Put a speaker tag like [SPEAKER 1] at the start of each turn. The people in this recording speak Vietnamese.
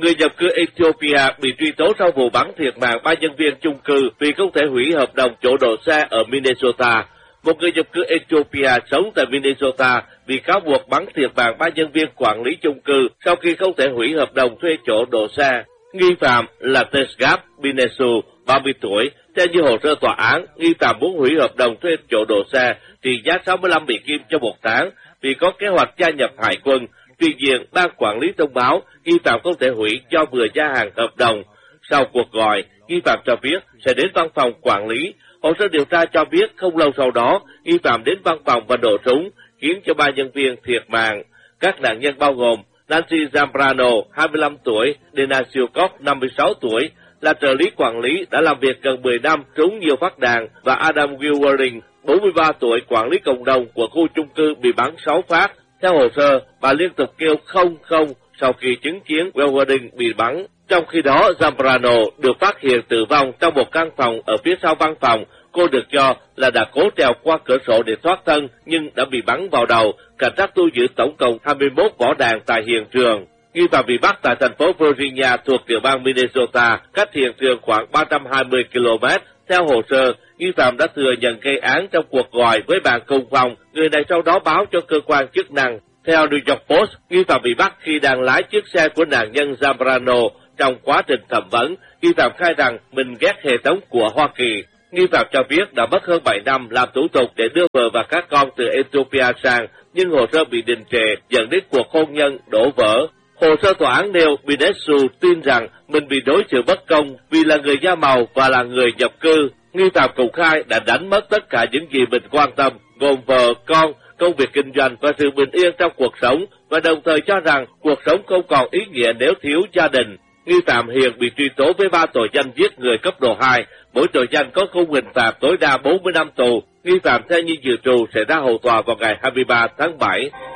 [SPEAKER 1] người nhập cư Ethiopia bị truy tố sau vụ bắn thiệt mạng 3 nhân viên chung cư vì không thể hủy hợp đồng chỗ đỗ xe ở Minnesota. Một người nhập cư Ethiopia sống tại Minnesota bị cáo buộc bắn thiệt mạng 3 nhân viên quản lý chung cư sau khi không thể hủy hợp đồng thuê chỗ đỗ xe. Nghi phạm là Tesgab Binesu, 30 tuổi. Theo như hồ sơ tòa án, nghi phạm muốn hủy hợp đồng thuê chỗ đỗ xe trị giá 65 Mỹ Kim cho 1 tháng vì có kế hoạch gia nhập hải quân. Tuy nhiên, ban quản lý thông báo nghi phạm không thể hủy do vừa gia hạn hợp đồng. Sau cuộc gọi, nghi phạm cho biết sẽ đến văn phòng quản lý. Hồ sơ điều tra cho biết không lâu sau đó, nghi phạm đến văn phòng và nổ súng, khiến cho 3 nhân viên thiệt mạng. Các nạn nhân bao gồm Nancy Zambrano, 25 tuổi, Denacio Koch, 56 tuổi, là trợ lý quản lý đã làm việc gần 10 năm trúng nhiều phát đạn, và Adam Wilwering, 43 tuổi, quản lý cộng đồng của khu chung cư bị bắn 6 phát. Theo hồ sơ, bà liên tục kêu không sau khi chứng kiến Wilwering bị bắn. Trong khi đó, Zambrano được phát hiện tử vong trong một căn phòng ở phía sau văn phòng. Cô được cho là đã cố trèo qua cửa sổ để thoát thân nhưng đã bị bắn vào đầu. Cảnh sát thu giữ tổng cộng 21 vỏ đạn tại hiện trường. Nghi phạm bị bắt tại thành phố Virginia thuộc tiểu bang Minnesota, cách hiện trường khoảng 320 km. Theo hồ sơ, nghi phạm đã thừa nhận gây án trong cuộc gọi với bạn cùng phòng. Người này sau đó báo cho cơ quan chức năng. Theo New York Post, nghi phạm bị bắt khi đang lái chiếc xe của nạn nhân Zambrano. Trong quá trình thẩm vấn, nghi phạm khai rằng mình ghét hệ thống của Hoa Kỳ. Nghi phạm cho biết đã mất hơn 7 năm làm thủ tục để đưa vợ và các con từ Ethiopia sang, nhưng hồ sơ bị đình trệ dẫn đến cuộc hôn nhân đổ vỡ. Hồ sơ tòa án nêu Binesu tin rằng mình bị đối xử bất công vì là người da màu và là người nhập cư. Nghi phạm công khai đã đánh mất tất cả những gì mình quan tâm, gồm vợ, con, công việc kinh doanh và sự bình yên trong cuộc sống, và đồng thời cho rằng cuộc sống không còn ý nghĩa nếu thiếu gia đình. Nghi phạm hiện bị truy tố với 3 tội danh giết người cấp độ 2, mỗi tội danh có khung hình phạt tối đa 40 năm tù. Nghi phạm theo như dự trù sẽ ra hầu tòa vào ngày 23 tháng 7.